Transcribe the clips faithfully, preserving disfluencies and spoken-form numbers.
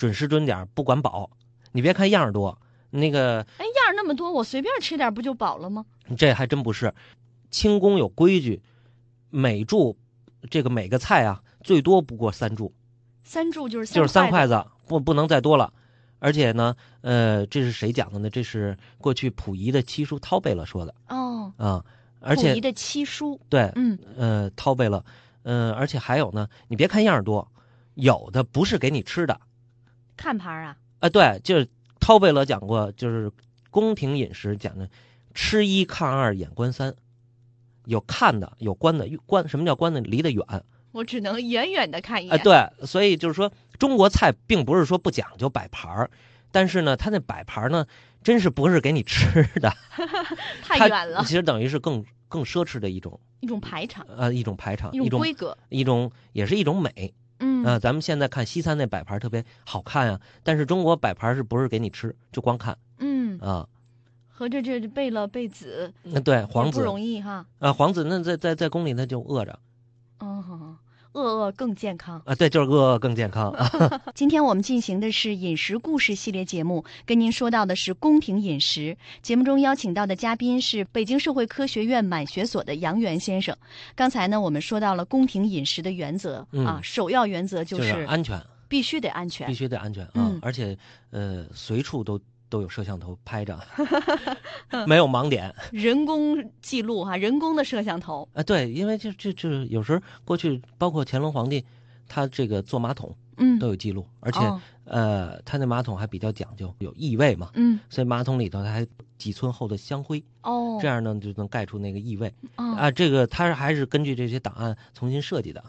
准时准点，不管饱。你别看样儿多，那个哎，样儿那么多，我随便吃点不就饱了吗？ 这还真不是。清宫有规矩，每柱这个每个菜啊，最多不过三柱。 三柱就是三就是三筷子，不不能再多了。而且呢，呃，这是谁讲的呢？这是过去溥仪的七叔饕贝勒说的。 哦， 啊，而且溥仪的七叔， 对， 嗯， 呃，饕贝勒，呃，而且还有呢，你别看样儿多，有的不是给你吃的， 看盘啊。 啊，对，就是饕贝勒讲过，就是宫廷饮食讲的，吃一看二眼观三，有看的，有观的，观什么叫观的？离得远。 我只能远远的看一眼。 哎，对，所以就是说，中国菜并不是说不讲究摆盘儿，但是呢，它那摆盘儿呢，真是不是给你吃的， 太远了。 其实等于是更更奢侈的一种一种排场， 呃，一种排场， 一种规格， 一种也是一种美。 嗯啊、呃，咱们现在看西餐那摆盘特别好看呀、啊，但是中国摆盘是不是给你吃，就光看？ 嗯啊， 合着这贝勒贝子， 那对皇子不容易哈。 啊，皇子那在在在宫里他就饿着。 哦，饿饿更健康啊，对，就是饿饿更健康。 今天我们进行的是饮食故事系列节目，跟您说到的是宫廷饮食。节目中邀请到的嘉宾是北京社会科学院满学所的杨元先生。刚才呢，我们说到了宫廷饮食的原则、 嗯、 啊，首要原则就是、就是、安全， 必须得安全， 必须得安全啊、 嗯！ 而且呃，随处都都有摄像头拍着，没有盲点， 人工记录哈，人工的摄像头啊，对，因为就就就有时候过去，包括乾隆皇帝，他这个坐马桶， 嗯， 都有记录，而且、 哦、 呃，他那马桶还比较讲究，有异味嘛， 嗯， 所以马桶里头它还几寸厚的香灰， 哦， 这样呢就能盖出那个异味， 哦、 啊，这个他还是根据这些档案重新设计的。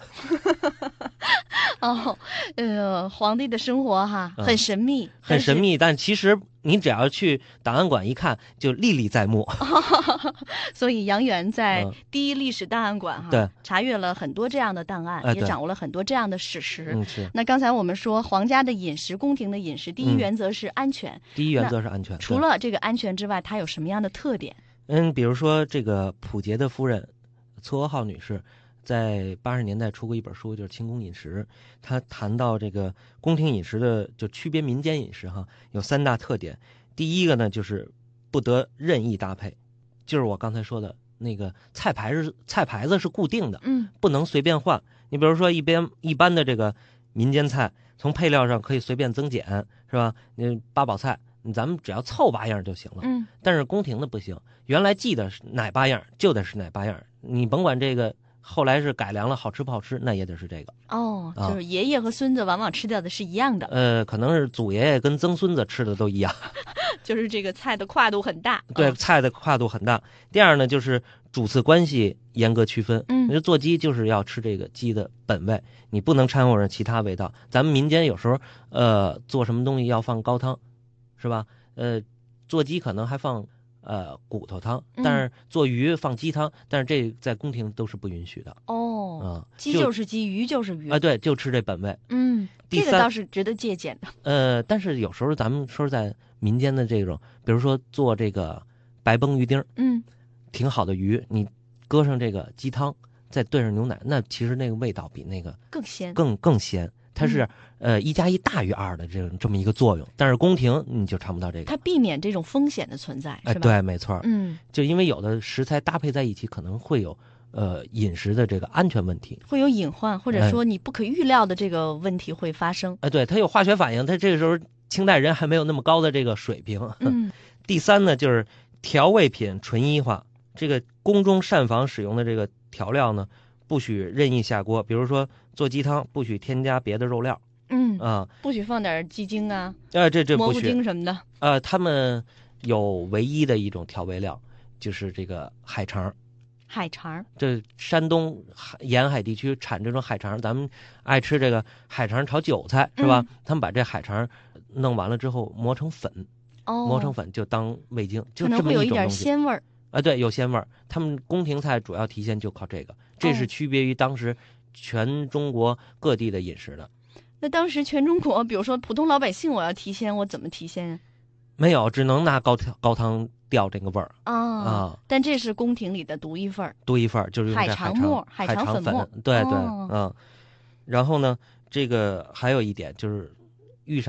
哦，呃，皇帝的生活哈，很神秘， 嗯、很神秘，但其实你只要去档案馆一看，就历历在目。 所以杨元在第一历史档案馆哈、 嗯， 查阅了很多这样的档案， 哎、 也掌握了很多这样的史实。 嗯，是。 那刚才我们说皇家的饮食、宫廷的饮食，第一原则是安全。 嗯、第一原则是安全。 除了这个安全之外，它有什么样的特点？ 嗯，比如说这个溥杰的夫人嵯峨号女士。在八十年代出过一本书，就是《清宫饮食》，他谈到这个宫廷饮食的就区别民间饮食哈，有三大特点。第一个呢，就是不得任意搭配，就是我刚才说的那个菜牌是菜牌子是固定的， 嗯， 不能随便换。你比如说一边一般的这个民间菜，从配料上可以随便增减，是吧？那八宝菜，咱们只要凑八样就行了。 嗯， 但是宫廷的不行，原来记得是哪八样就得是哪八样，你甭管这个。后来是改良了，好吃不好吃，那也得是这个哦，就是爷爷和孙子往往吃掉的是一样的。 呃，可能是祖爷爷跟曾孙子吃的都一样， 就是这个菜的跨度很大。 对， 哦、 菜的跨度很大。第二呢，就是主次关系严格区分。 嗯， 你说做鸡就是要吃这个鸡的本味，你不能掺和上其他味道。咱们民间有时候呃做什么东西要放高汤，是吧？呃，做鸡可能还放。呃，骨头汤，但是做鱼放鸡汤，嗯、但是这在宫廷都是不允许的。 哦， 啊、嗯， 鸡就是鸡，鱼就是鱼。 啊，对，就吃这本味。 嗯，这个倒是值得借鉴的。 呃，但是有时候咱们说实在，民间的这种，比如说做这个白崩鱼丁， 嗯， 挺好的鱼，你搁上这个鸡汤，再兑上牛奶，那其实那个味道比那个更鲜， 更更鲜。它是、嗯、呃一加一大于二的这种这么一个作用，但是宫廷你就尝不到这个。 它避免这种风险的存在， 哎、 是吧？ 对，没错。 嗯， 就因为有的食材搭配在一起，可能会有呃饮食的这个安全问题， 会有隐患，或者说你不可预料的这个问题会发生。 哎、呃，对，它有化学反应，它这个时候清代人还没有那么高的这个水平。 嗯。 第三呢，就是调味品纯一化，这个宫中膳房使用的这个调料呢，不许任意下锅，比如说做鸡汤不许添加别的肉料。 嗯啊， 不许放点鸡精啊， 呃，这这蘑菇精什么的。 呃，他们有唯一的一种调味料，就是这个海肠。 海肠， 这山东沿海地区产这种海肠，咱们爱吃这个海肠炒韭菜，是吧？嗯、他们把这海肠弄完了之后磨成粉， 哦， 磨成粉就当味精，就这么一种东西。可能会有一点鲜味儿。 啊，对，有鲜味儿。他们宫廷菜主要体现就靠这个，这是区别于当时全中国各地的饮食的。 那当时全中国，比如说普通老百姓，我要提鲜，我怎么提鲜呀？ 没有，只能拿高高汤调这个味儿啊啊！但这是宫廷里的独一份儿， 独一份儿就是用海肠末、 海肠粉末， 末， 对对， 哦、 嗯。然后呢，这个还有一点就是